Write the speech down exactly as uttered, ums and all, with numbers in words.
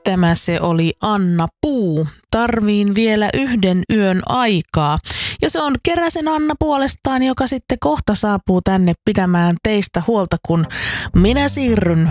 tämä se oli Anna Puu. Tarviin vielä yhden yön aikaa. Ja se on Keräsen Anna puolestaan, joka sitten kohta saapuu tänne pitämään teistä huolta, kun minä siirryn